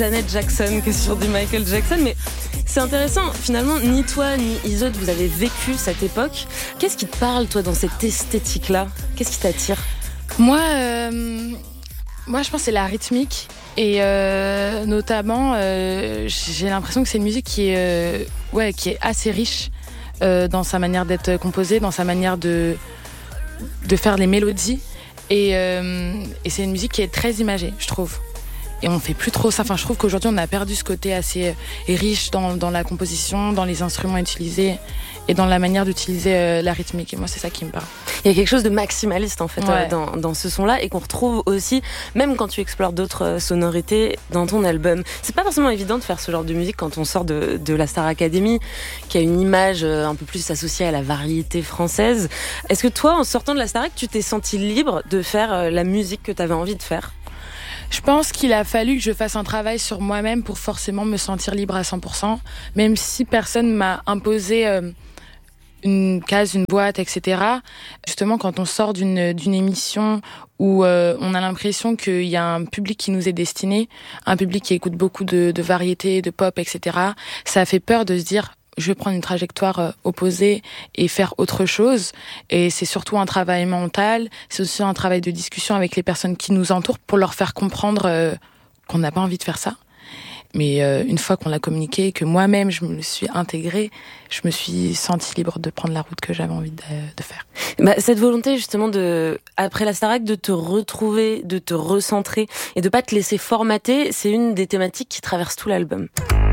Janet Jackson que sur du Michael Jackson, mais c'est intéressant, finalement, ni toi ni Isolde, vous avez vécu cette époque. Qu'est-ce qui te parle, toi, dans cette esthétique-là ? Qu'est-ce qui t'attire ? Moi, je pense que c'est la rythmique. Et notamment, j'ai l'impression que c'est une musique qui est assez riche dans sa manière d'être composée, dans sa manière de faire les mélodies. Et c'est une musique qui est très imagée, je trouve. Et on fait plus trop ça. Enfin, je trouve qu'aujourd'hui, on a perdu ce côté assez riche dans la composition, dans les instruments utilisés et dans la manière d'utiliser la rythmique. Et moi, c'est ça qui me parle. Il y a quelque chose de maximaliste, en fait, ouais. dans ce son-là, et qu'on retrouve aussi, même quand tu explores d'autres sonorités dans ton album. C'est pas forcément évident de faire ce genre de musique quand on sort de la Star Academy, qui a une image un peu plus associée à la variété française. Est-ce que toi, en sortant de la Starac, tu t'es senti libre de faire la musique que tu avais envie de faire ? Je pense qu'il a fallu que je fasse un travail sur moi-même pour forcément me sentir libre à 100%, même si personne m'a imposé une case, une boîte, etc. Justement, quand on sort d'une émission où on a l'impression qu'il y a un public qui nous est destiné, un public qui écoute beaucoup de variétés, de pop, etc., ça fait peur de se dire je vais prendre une trajectoire opposée et faire autre chose. Et c'est surtout un travail mental, c'est aussi un travail de discussion avec les personnes qui nous entourent pour leur faire comprendre qu'on n'a pas envie de faire ça. Mais une fois qu'on l'a communiqué, que moi-même je me suis intégrée, je me suis sentie libre de prendre la route que j'avais envie de faire. Cette volonté justement après la Starac, de te retrouver, de te recentrer et de pas te laisser formater, c'est une des thématiques qui traverse tout l'album.